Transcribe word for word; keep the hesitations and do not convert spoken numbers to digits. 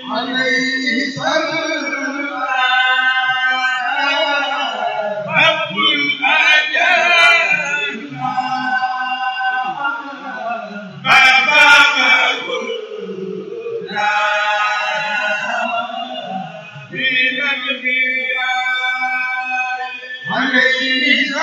عليه صلى رب الأجل بابا كلنا من الغياب عليه